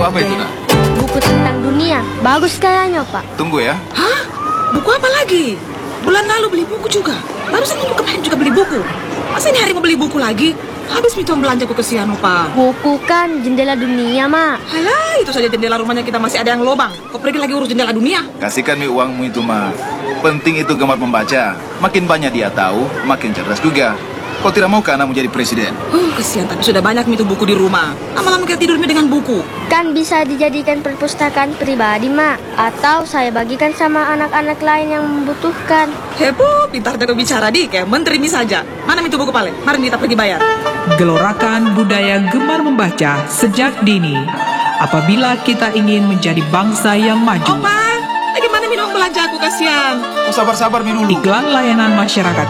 apa itu, nak? Buku tentang dunia. Bagus kayaknya, Pak. Tunggu ya. Hah? Buku apa lagi? Bulan lalu beli buku juga. Barusan minggu kemarin juga beli buku. Masa ini hari mau beli buku lagi? Habis itu belanja ku kesian, Opa. Buku kan jendela dunia, Mak. Halah, itu saja jendela rumahnya kita masih ada yang lobang. Kau pergi lagi urus jendela dunia? Kasihkan mi uangmu itu, Ma. Penting itu gemar membaca. Makin banyak dia tahu, makin cerdas juga. Kau tidak mau kan anakmu jadi presiden? Kesian, tapi sudah banyak itu buku di rumah. Lama-lama kita tidur dengan buku. Kan bisa dijadikan perpustakaan pribadi, Mak. Atau saya bagikan sama anak-anak lain yang membutuhkan. Heboh, pintar jago bicara di kayak menteri mi saja. Mana itu buku paling? Mari kita pergi bayar. Gelorakan budaya gemar membaca sejak dini. Apabila kita ingin menjadi bangsa yang maju. Opa, bagaimana minum belanja aku kasihan? Oh, sabar-sabar mi dulu. Iklan layanan masyarakat